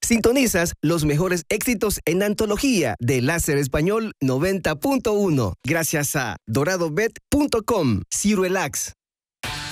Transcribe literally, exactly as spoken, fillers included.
Sintonizas los mejores éxitos en antología de Láser Español noventa punto uno. Gracias a dorado bet punto com. Cirelax.